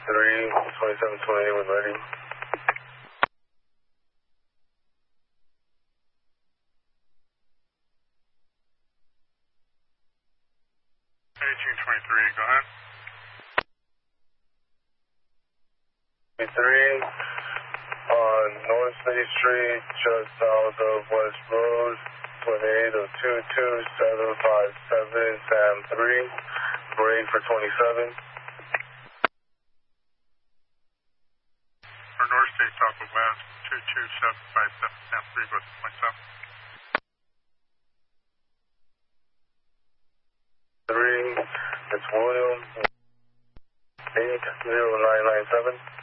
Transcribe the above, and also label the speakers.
Speaker 1: 2728 when ready.
Speaker 2: 1823, go ahead.
Speaker 1: 23 on North City Street, just south of West Road, tornado 22757, Sam 3, break for 27.
Speaker 2: For North State, south of West, 22757, Sam 3, go to 27.
Speaker 1: 3, it's William, 80997.